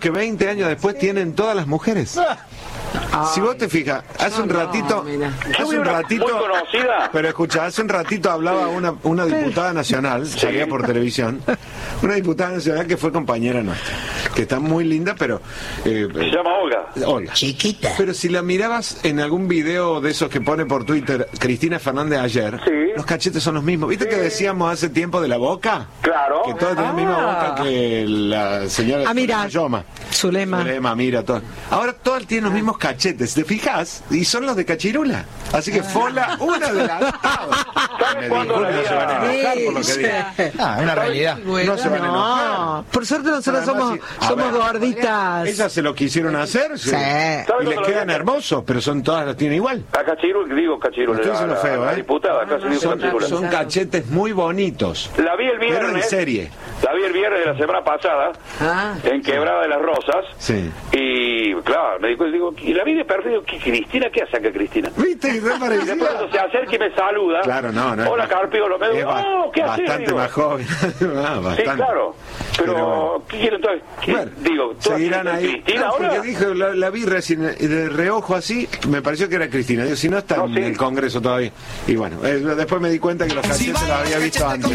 que 20 años después tienen todas las mujeres. Si vos te fijas, hace un ratito, muy conocida. pero escucha, hace un ratito hablaba una diputada nacional, salía por televisión, una diputada nacional que fue compañera nuestra, que está muy linda, pero se llama Olga. Chiquita. Pero si la mirabas en algún video de esos que pone por Twitter Cristina Fernández ayer, los cachetes son los mismos. ¿Viste que decíamos hace tiempo de la boca? Claro. Que todos tienen la misma boca que la señora mira, Zulema, mira, todo. Ahora todas tienen los mismos cachetes, ¿te fijas? Y son los de Cachirula. Así que Fola, una de las... ¿Sabes cuándo la no se van a enojar por lo que diga. Es una realidad. No se van a enojar. Por suerte nosotros Además, somos gorditas. Ellas se lo quisieron hacer, Sí. y les quedan hermosos, pero son todas las tienen igual. A Cachirula, digo Cachirula, Estoy diciendo feo, la diputada, casi digo Cachirula. Son cachetes muy bonitos. La vi el viernes. Pero en serie. La vi el viernes de la semana pasada, en Quebrada de las Rosas. Sí. Y claro, me digo, y la vi de perfil, ¿qué Cristina? ¿Qué hace acá Cristina? ¿Viste? Y después cuando se acerca y me saluda. Claro, no. Hola, Carpio, lo me digo, ¿qué haces? Bastante más joven. Sí, claro. Pero ¿qué quieren entonces? Bueno, digo, seguirán ahí. Cristina No, ahora. porque dijo, la vi recién de reojo así, me pareció que era Cristina. Digo, si no está en el Congreso todavía. Y bueno, después me di cuenta que los cachetes los había visto antes.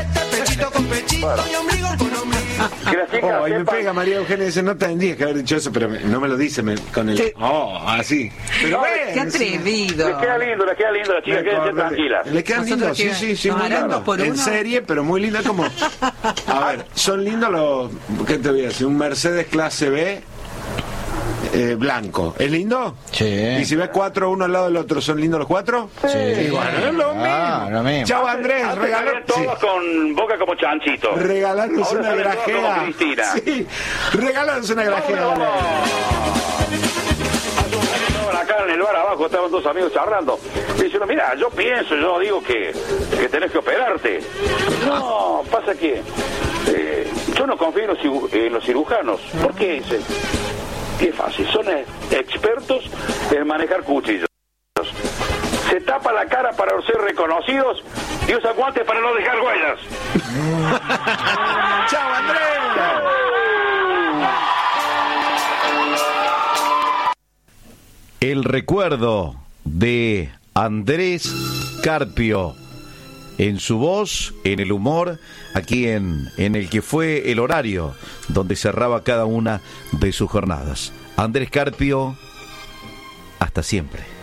Y me pega María Eugenia y dice, no tendrías que haber dicho eso, pero no me lo dice con el... así. Pero Qué atrevido. Les queda lindo, la chica, quédense tranquila. Le quedan lindos, sí, muy lindo. En serie, pero muy linda como... A ver, son lindos los... ¿Qué te voy a decir? Un Mercedes clase B... blanco. ¿Es lindo? Sí. ¿Y si ves 4 uno al lado del otro, son lindos los 4? Sí. Y bueno, es lo mismo. Chao, Andrés, regalar todos con boca como chanchito. Regalarnos una grajea. Sí, regalarnos una grajea. Acá en el bar abajo estaban dos amigos charlando. Y dice, mira, yo digo que tenés que operarte. No, pasa que yo no confío en los cirujanos. ¿Por qué? Dice, qué fácil, son expertos en manejar cuchillos. Se tapa la cara para ser reconocidos y usa guantes para no dejar huellas. ¡Chao, Andrés! El recuerdo de Andrés Carpio, en su voz, en el humor, aquí en el que fue el horario donde cerraba cada una de sus jornadas. Andrés Carpio, hasta siempre.